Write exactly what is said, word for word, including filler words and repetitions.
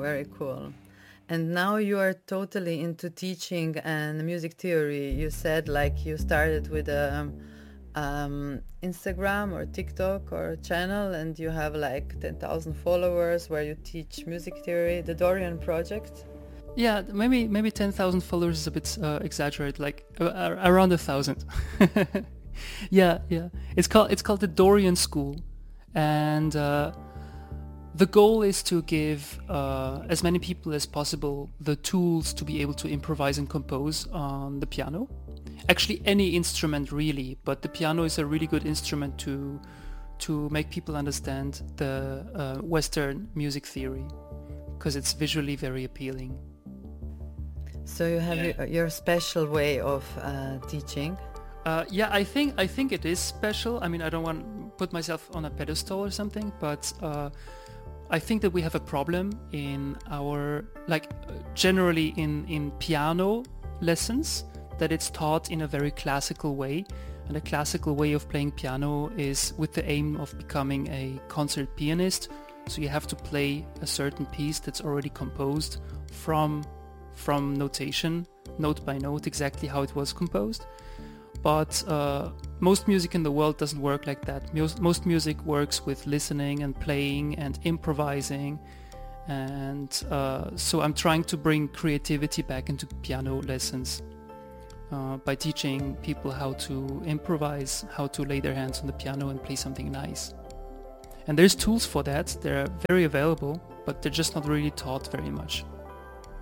very cool. And now you are totally into teaching and music theory. You said like you started with a um, Instagram or TikTok or channel, and you have like ten thousand followers where you teach music theory, the Dorian Project. Yeah, maybe maybe ten thousand followers is a bit uh, exaggerated, like uh, around a thousand. yeah, yeah. It's called it's called the Dorian School, and uh, the goal is to give uh, as many people as possible the tools to be able to improvise and compose on the piano. Actually, any instrument really, but the piano is a really good instrument to to make people understand the uh, Western music theory, because it's visually very appealing. So you have Yeah. your, your special way of uh, teaching. Uh, yeah, I think I think it is special. I mean, I don't want to put myself on a pedestal or something, but uh, I think that we have a problem in our, like, uh, generally in, in piano lessons, that it's taught in a very classical way. And a classical way of playing piano is with the aim of becoming a concert pianist. So you have to play a certain piece that's already composed from from notation, note by note, exactly how it was composed. But uh, most music in the world doesn't work like that. Most, most music works with listening and playing and improvising. And uh, so I'm trying to bring creativity back into piano lessons uh, by teaching people how to improvise, how to lay their hands on the piano and play something nice. And there's tools for that. They're very available, but they're just not really taught very much.